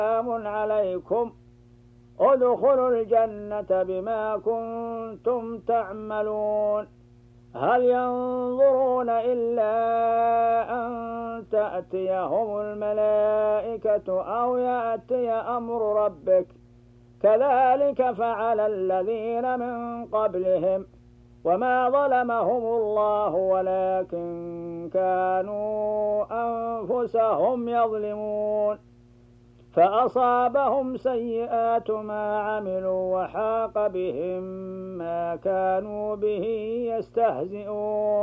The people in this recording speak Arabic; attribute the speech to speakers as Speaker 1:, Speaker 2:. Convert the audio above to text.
Speaker 1: سلام عليكم ادخلوا الجنة بما كنتم تعملون. هل ينظرون إلا أن تأتيهم الملائكة أو يأتي أمر ربك كذلك فعل الذين من قبلهم وما ظلمهم الله ولكن كانوا أنفسهم يظلمون. فأصابهم سيئات ما عملوا وحاق بهم ما كانوا به يستهزئون.